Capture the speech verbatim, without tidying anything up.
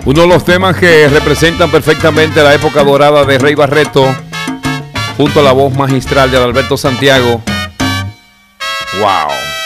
Uno de los temas que representan perfectamente la época dorada de Rey Barreto, junto a la voz magistral de Adalberto Santiago. ¡Wow!